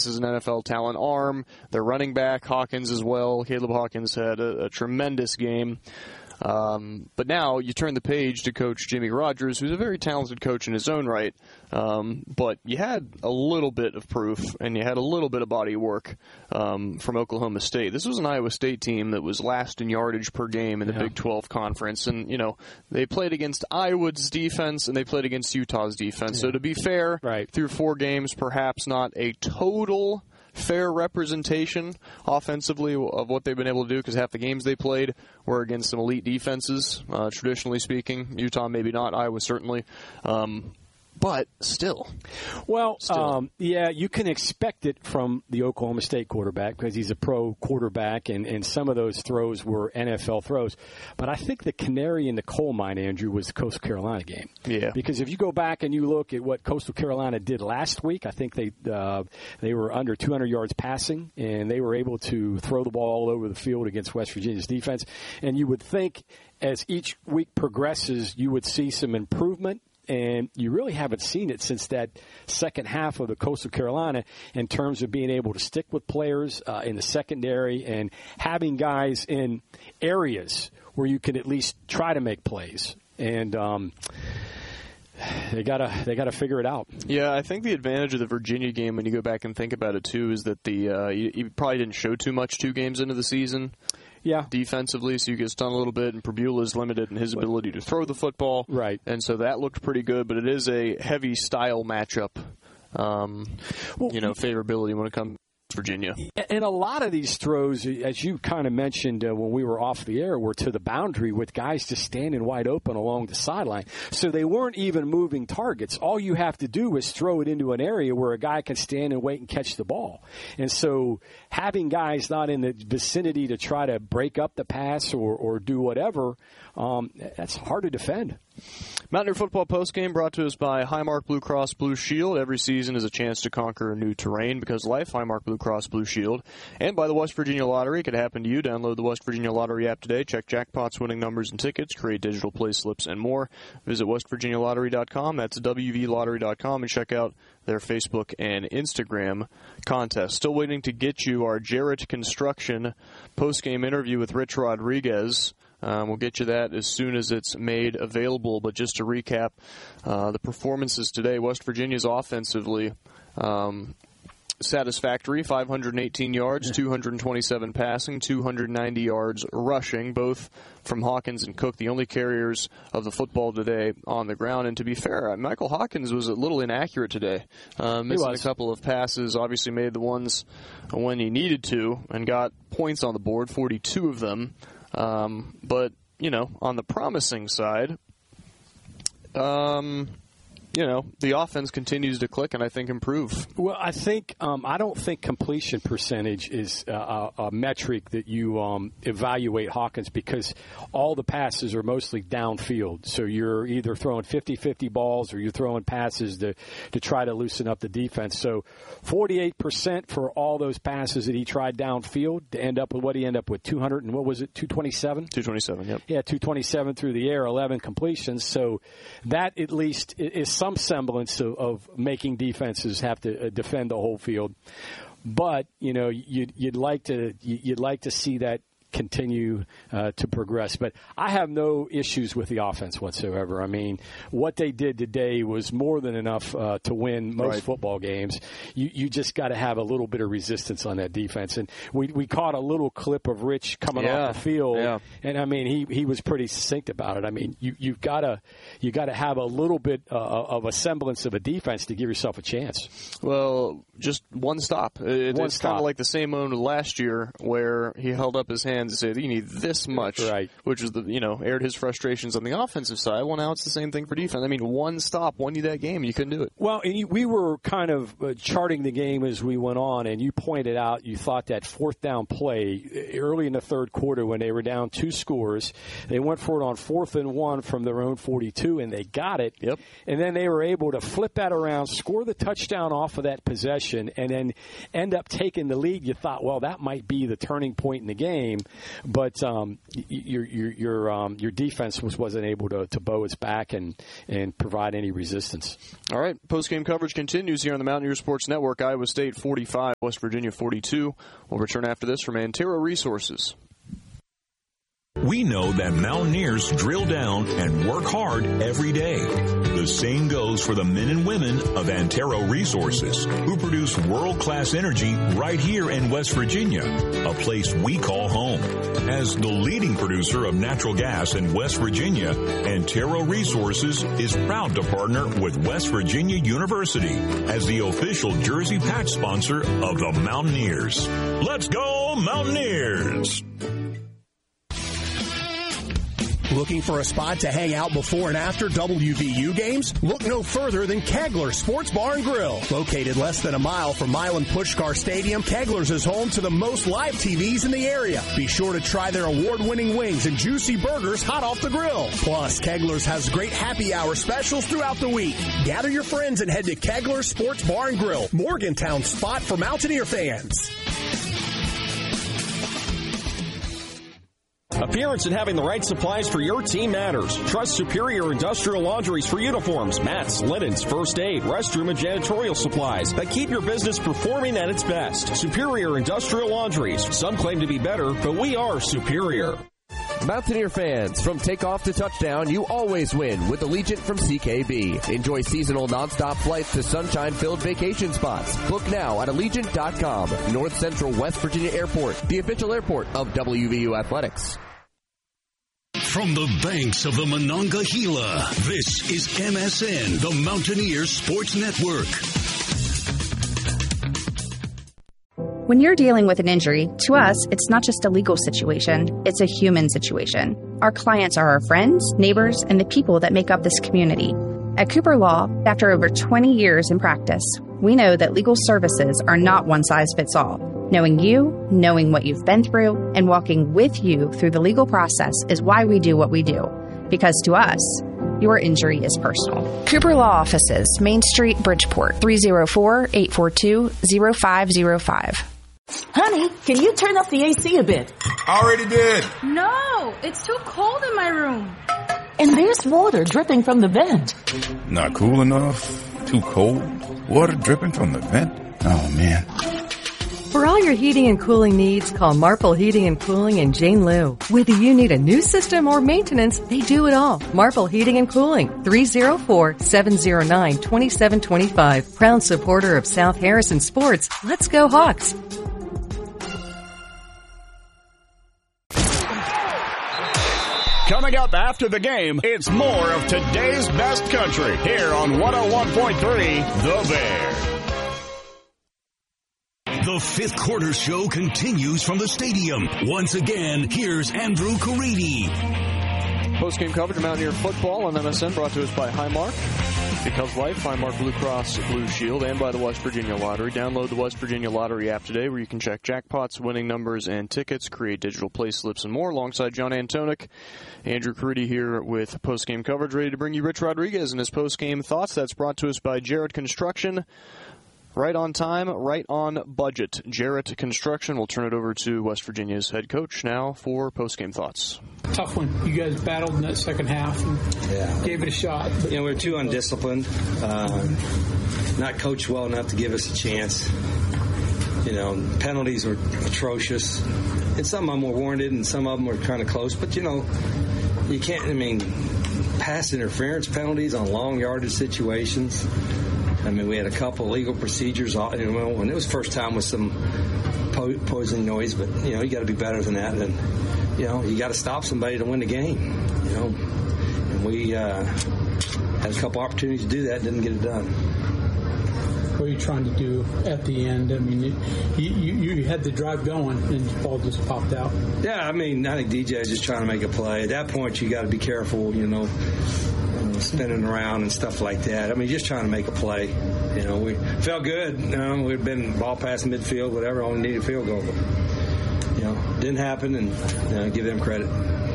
This is an NFL talent arm. Their running back, Hawkins, as well. Caleb Hawkins had a tremendous game. But now you turn the page to Coach Jimmy Rogers, who's a very talented coach in his own right. But you had a little bit of proof, and you had a little bit of body work from Oklahoma State. This was an Iowa State team that was last in yardage per game in the Big 12 Conference. And, they played against Iowa's defense, and they played against Utah's defense. So to be fair, through 4 games, perhaps not a total fair representation offensively of what they've been able to do, because half the games they played were against some elite defenses, traditionally speaking. Utah maybe not, Iowa certainly. But still. Well, you can expect it from the Oklahoma State quarterback because he's a pro quarterback, and some of those throws were NFL throws. But I think the canary in the coal mine, Andrew, was the Coastal Carolina game. Yeah. Because if you go back and you look at what Coastal Carolina did last week, I think they were under 200 yards passing, and they were able to throw the ball all over the field against West Virginia's defense. And you would think as each week progresses, you would see some improvement. And you really haven't seen it since that second half of the Coastal Carolina in terms of being able to stick with players in the secondary and having guys in areas where you can at least try to make plays. And they gotta figure it out. Yeah, I think the advantage of the Virginia game, when you go back and think about it too, is that you probably didn't show too much 2 games into the season. Yeah. Defensively, so you get stung a little bit, and Prbula is limited in his ability to throw the football. Right. And so that looked pretty good, but it is a heavy style matchup, favorability when it comes to Virginia. And a lot of these throws, as you kind of mentioned when we were off the air, were to the boundary with guys just standing wide open along the sideline. So they weren't even moving targets. All you have to do is throw it into an area where a guy can stand and wait and catch the ball. And so having guys not in the vicinity to try to break up the pass or do whatever, that's hard to defend. Mountaineer Football Postgame brought to us by Highmark Blue Cross Blue Shield. Every season is a chance to conquer new terrain because life, Highmark Blue Cross Blue Shield. And by the West Virginia Lottery. It could happen to you. Download the West Virginia Lottery app today. Check jackpots, winning numbers, and tickets. Create digital play slips and more. Visit westvirginialottery.com. That's wvlottery.com. And check out their Facebook and Instagram contest. Still waiting to get you our Jarrett Construction postgame interview with Rich Rodriguez. We'll get you that as soon as it's made available. But just to recap the performances today, West Virginia's offensively satisfactory, 518 yards, 227 passing, 290 yards rushing, both from Hawkins and Cook, the only carriers of the football today on the ground. And to be fair, Michael Hawkins was a little inaccurate today, missing a couple of passes, obviously made the ones when he needed to, and got points on the board, 42 of them. But, on the promising side, the offense continues to click and I think improve. Well, I think I don't think completion percentage is a metric that you evaluate Hawkins because all the passes are mostly downfield. So you're either throwing 50-50 balls or you're throwing passes to try to loosen up the defense. So 48% for all those passes that he tried downfield to end up with what he ended up with, 200 and what was it, 227? 227, yep. Yeah, 227 through the air, 11 completions. So that at least is some semblance of making defenses have to defend the whole field, but you'd like to see that continue to progress. But I have no issues with the offense whatsoever. I mean, what they did today was more than enough to win most football games. You just got to have a little bit of resistance on that defense. And we caught a little clip of Rich coming off the field, and I mean he was pretty succinct about it. I mean you got to have a little bit of a semblance of a defense to give yourself a chance. Well, just one stop. It's kind of like the same one last year where he held up his hands and said, you need this much, which was aired his frustrations on the offensive side. Well, now it's the same thing for defense. I mean, one stop won you that game, and you couldn't do it. Well, and we were kind of charting the game as we went on, and you pointed out you thought that fourth down play early in the third quarter when they were down 2 scores, they went for it on 4th and 1 from their own 42, and they got it. Yep. And then they were able to flip that around, score the touchdown off of that possession, and then end up taking the lead. You thought, well, that might be the turning point in the game. but your defense wasn't able to bow its back and provide any resistance. All right, post-game coverage continues here on the Mountaineer Sports Network. Iowa State 45, West Virginia 42. We'll return after this from Antero Resources. We know that Mountaineers drill down and work hard every day. The same goes for the men and women of Antero Resources, who produce world-class energy right here in West Virginia, a place we call home. As the leading producer of natural gas in West Virginia, Antero Resources is proud to partner with West Virginia University as the official jersey patch sponsor of the Mountaineers. Let's go, Mountaineers! Looking for a spot to hang out before and after WVU games? Look no further than Kegler Sports Bar and Grill. Located less than a mile from Milan Puskar Stadium, Kegler's is home to the most live TVs in the area. Be sure to try their award-winning wings and juicy burgers hot off the grill. Plus, Kegler's has great happy hour specials throughout the week. Gather your friends and head to Kegler Sports Bar and Grill, Morgantown's spot for Mountaineer fans. Appearance and having the right supplies for your team matters. Trust Superior Industrial Laundries for uniforms, mats, linens, first aid, restroom, and janitorial supplies that keep your business performing at its best. Superior Industrial Laundries. Some claim to be better, but we are superior. Mountaineer fans, from takeoff to touchdown, you always win with Allegiant from CKB. Enjoy seasonal nonstop flights to sunshine-filled vacation spots. Book now at Allegiant.com. North Central West Virginia Airport, the official airport of WVU Athletics. From the banks of the Monongahela, this is MSN, the Mountaineer Sports Network. When you're dealing with an injury, to us, it's not just a legal situation, it's a human situation. Our clients are our friends, neighbors, and the people that make up this community. At Cooper Law, after over 20 years in practice, we know that legal services are not one size fits all. Knowing you, knowing what you've been through, and walking with you through the legal process is why we do what we do. Because to us, your injury is personal. Cooper Law Offices, Main Street, Bridgeport, 304-842-0505. Honey, can you turn up the AC a bit? Already did. No, it's too cold in my room. And there's water dripping from the vent. Not cool enough? Too cold? Water dripping from the vent? Oh, man. For all your heating and cooling needs, call Marple Heating and Cooling and Jane Liu. Whether you need a new system or maintenance, they do it all. Marple Heating and Cooling, 304-709-2725. Proud supporter of South Harrison Sports. Let's go Hawks. Coming up after the game, it's more of today's best country here on 101.3 The Bear. The fifth quarter show continues from the stadium. Once again, here's Andrew Caridi. Post-game coverage of Mountaineer football on MSN brought to us by Highmark. Because Life, Highmark Blue Cross Blue Shield, and by the West Virginia Lottery. Download the West Virginia Lottery app today where you can check jackpots, winning numbers, and tickets, create digital play slips, and more. Alongside John Antoniuk, Andrew Caridi here with post-game coverage, ready to bring you Rich Rodriguez and his post-game thoughts. That's brought to us by Jarrett Construction. Right on time, right on budget. Jarrett Construction. We'll turn it over to West Virginia's head coach now for post-game thoughts. Tough one. You guys battled in that second half and gave it a shot. But we were too undisciplined, not coached well enough to give us a chance. Penalties were atrocious. And some of them were warranted and some of them were kind of close. But, you can't, pass interference penalties on long yardage situations. We had a couple legal procedures, and it was first time with some poison noise, but, you got to be better than that. And, you got to stop somebody to win the game, And we had a couple opportunities to do that, didn't get it done. What are you trying to do at the end? You had the drive going, and the ball just popped out. Yeah, I think DJ is just trying to make a play. At that point, you got to be careful, spinning around and stuff like that. Just trying to make a play. We felt good. We'd been ball past midfield, whatever, only needed a field goal. But, didn't happen, and give them credit.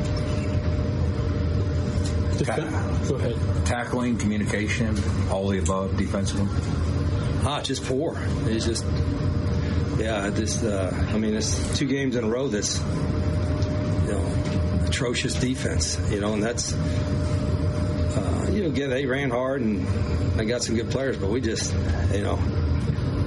Go ahead. Tackling, communication, all the above defensively? Just poor. It's just, it's 2 games in a row that's atrocious defense, and that's, again, they ran hard and they got some good players, but we just,